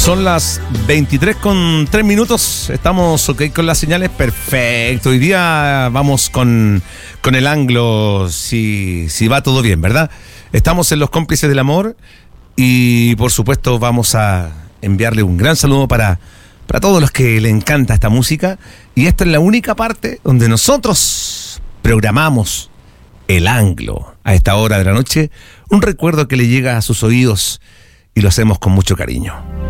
Son las 23:03. Estamos ok con las señales. Perfecto. Hoy día vamos con el anglo, si va todo bien, ¿verdad? Estamos en Los Cómplices del Amor y por supuesto vamos a enviarle un gran saludo para todos los que le encanta esta música. Y esta es la única parte donde nosotros programamos el anglo a esta hora de la noche. Un recuerdo que le llega a sus oídos y lo hacemos con mucho cariño.